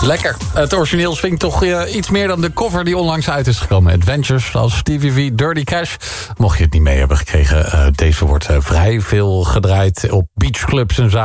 Lekker. Het origineel swingt toch iets meer dan de cover die onlangs uit is gekomen. Adventures als Stevie V, Dirty Cash. Mocht je het niet mee hebben gekregen, deze wordt vrij veel gedraaid op beachclubs en zo.